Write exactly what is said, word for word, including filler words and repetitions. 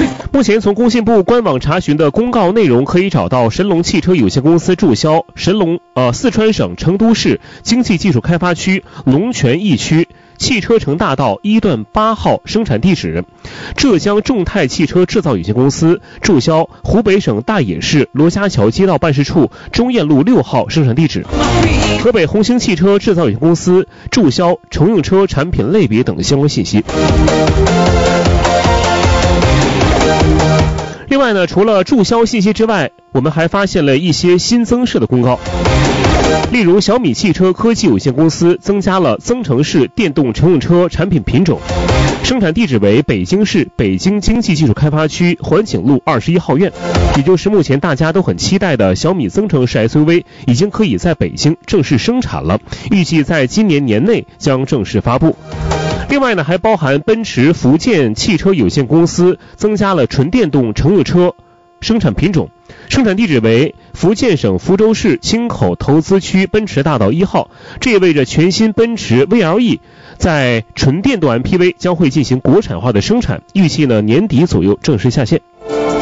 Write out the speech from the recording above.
目前从工信部官网查询的公告内容可以找到神龙汽车有限公司注销神龙呃四川省成都市经济技术开发区龙泉驿区汽车城大道一段八号生产地址，浙江众泰汽车制造有限公司注销湖北省大冶市罗家桥街道办事处中燕路六号生产地址，河北红星汽车制造有限公司注销乘用车产品类别等的相关信息。另外呢，除了注销信息之外，我们还发现了一些新增设的公告。例如小米汽车科技有限公司增加了增程式电动乘用车产品品种，生产地址为北京市北京经济技术开发区环景路二十一号院，也就是目前大家都很期待的小米增程式 S U V 已经可以在北京正式生产了，预计在今年年内将正式发布。另外呢，还包含奔驰福建汽车有限公司增加了纯电动乘用车生产品种，生产地址为福建省福州市青口投资区奔驰大道一号，这意味着全新奔驰 V L E 在纯电动 M P V 将会进行国产化的生产，预计呢年底左右正式下线。